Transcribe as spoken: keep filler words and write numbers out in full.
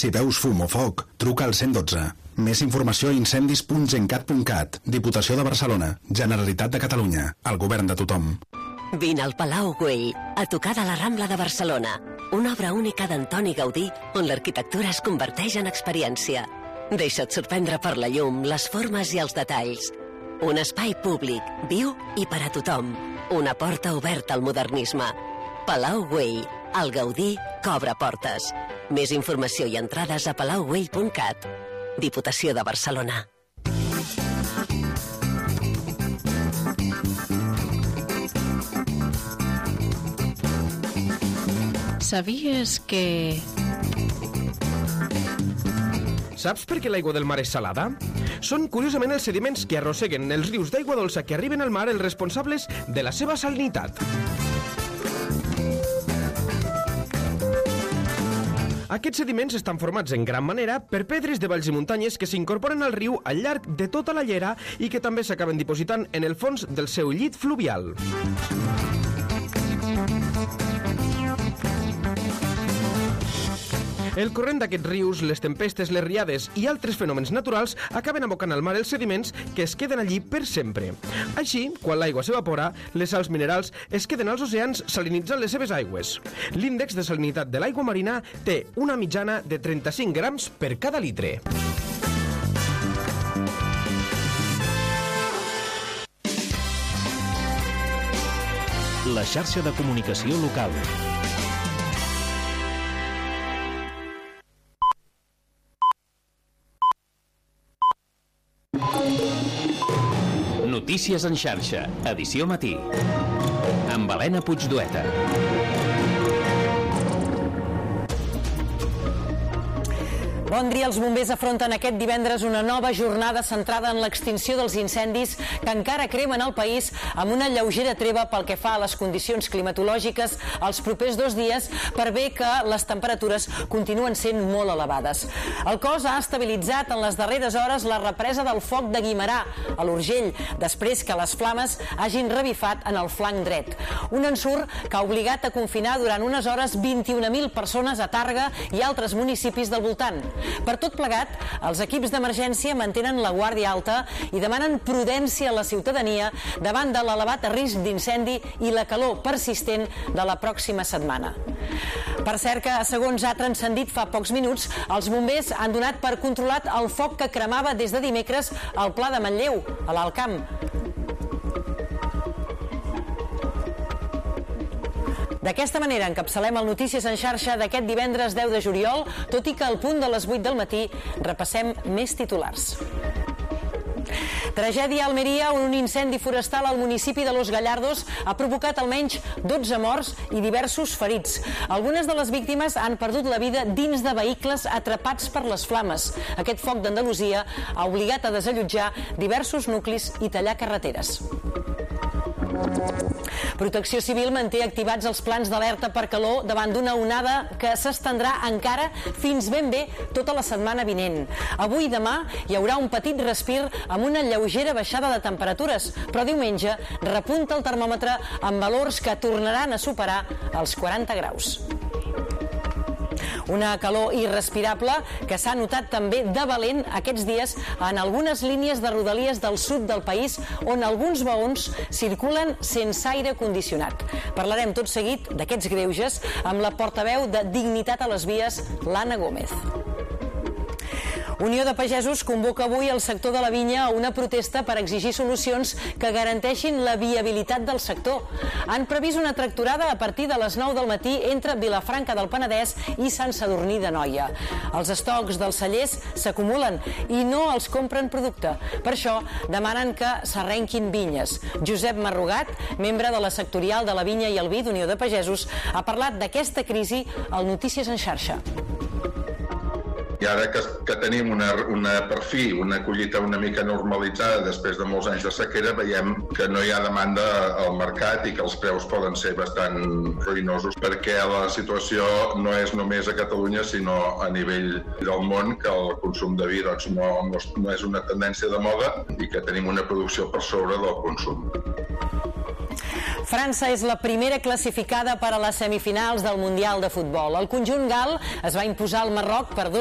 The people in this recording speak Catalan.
Si veus fum o foc, truca al cent dotze. Més informació a incendis punt gencat punt cat. Diputació de Barcelona. Generalitat de Catalunya. El govern de tothom. Vine al Palau Güell, a tocar de la Rambla de Barcelona. Una obra única d'Antoni Gaudí, on l'arquitectura es converteix en experiència. Deixa't sorprendre per la llum, les formes i els detalls. Un espai públic, viu i per a tothom. Una porta oberta al modernisme. Palau Güell, el Gaudí que obre portes. Més informació i entrades a palau güell punt cat. Diputació de Barcelona. Sabies que... Saps per què l'aigua del mar és salada? Són curiosament els sediments que arrosseguen els rius d'aigua dolça que arriben al mar els responsables de la seva salinitat. Aquests sediments estan formats en gran manera per pedres de valls i muntanyes que s'incorporen al riu al llarg de tota la llera i que també s'acaben dipositant en el fons del seu llit fluvial. El corrent d'aquests rius, les tempestes, les riades i altres fenòmens naturals acaben abocant al mar els sediments que es queden allí per sempre. Així, quan l'aigua s'evapora, les sals minerals es queden als oceans salinitzant les seves aigües. L'índex de salinitat de l'aigua marina té una mitjana de trenta-cinc grams per cada litre. La xarxa de comunicació local. Notícies en xarxa, edició matí. Amb Helena Puigdueta. Bon dia. Els bombers afronten aquest divendres una nova jornada centrada en l'extinció dels incendis que encara cremen el país amb una lleugera treva pel que fa a les condicions climatològiques els propers dos dies per bé que les temperatures continuen sent molt elevades. El cos ha estabilitzat en les darreres hores la represa del foc de Guimerà, a l'Urgell, després que les flames hagin revifat en el flanc dret. Un ensurt que ha obligat a confinar durant unes hores vint-i-una mil persones a Tàrrega i altres municipis del voltant. Per tot plegat, els equips d'emergència mantenen la guàrdia alta i demanen prudència a la ciutadania davant de l'elevat risc d'incendi i la calor persistent de la pròxima setmana. Per cert que, segons ha transcendit fa pocs minuts, els bombers han donat per controlat el foc que cremava des de dimecres al Pla de Manlleu, a l'Alt Camp. D'aquesta manera encapçalem el Notícies en xarxa d'aquest divendres deu de juliol, tot i que al punt de les vuit del matí repassem més titulars. Tragèdia a Almeria, on un incendi forestal al municipi de Los Gallardos ha provocat almenys dotze morts i diversos ferits. Algunes de les víctimes han perdut la vida dins de vehicles atrapats per les flames. Aquest foc d'Andalusia ha obligat a desallotjar diversos nuclis i tallar carreteres. Protecció Civil manté activats els plans d'alerta per calor davant d'una onada que s'estendrà encara fins ben bé tota la setmana vinent. Avui i demà hi haurà un petit respir amb una lleugera baixada de temperatures, però diumenge repunta el termòmetre amb valors que tornaran a superar els quaranta graus. Una calor irrespirable que s'ha notat també de valent aquests dies en algunes línies de rodalies del sud del país on alguns vaons circulen sense aire condicionat. Parlarem tot seguit d'aquests greuges amb la portaveu de Dignitat a les Vies, l'Anna Gómez. Unió de Pagesos convoca avui el sector de la vinya a una protesta per exigir solucions que garanteixin la viabilitat del sector. Han previst una tractorada a partir de les nou del matí entre Vilafranca del Penedès i Sant Sadurní d'Anoia. Els estocs dels cellers s'acumulen i no els compren producte. Per això demanen que s'arrenquin vinyes. Josep Marrugat, membre de la sectorial de la vinya i el vi d'Unió de Pagesos, ha parlat d'aquesta crisi al Notícies en xarxa. I ara que, que tenim una, una, per fi una collita una mica normalitzada després de molts anys de sequera, veiem que no hi ha demanda al mercat i que els preus poden ser bastant ruïnosos, perquè la situació no és només a Catalunya, sinó a nivell del món, que el consum de vi doncs, no, no és una tendència de moda i que tenim una producció per sobre del consum. França és la primera classificada per a les semifinals del Mundial de Futbol. El conjunt gal es va imposar al Marroc per dos